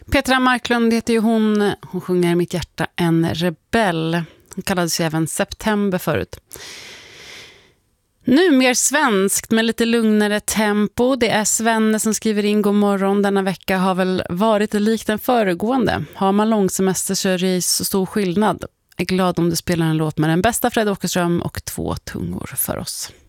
Petra Marklund heter ju hon. Hon sjunger Mitt hjärta en rebell. Hon kallades ju även September förut. Nu mer svenskt med lite lugnare tempo. Det är Svenne som skriver in god morgon. Denna vecka har väl varit likt den föregående. Har man långsemester så är det så stor skillnad. Jag är glad om du spelar en låt med den bästa Fred Åkerström och 2 tungor för oss.